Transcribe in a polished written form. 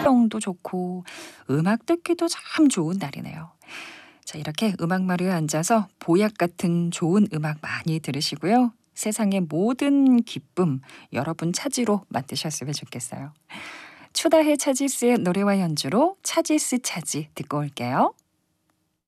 활동도 좋고 음악 듣기도 참 좋은 날이네요. 자, 이렇게 음악마루에 앉아서 보약 같은 좋은 음악 많이 들으시고요. 세상의 모든 기쁨 여러분 차지로 만드셨으면 좋겠어요. 추다해 차지스의 노래와 연주로 차지스 차지 듣고 올게요.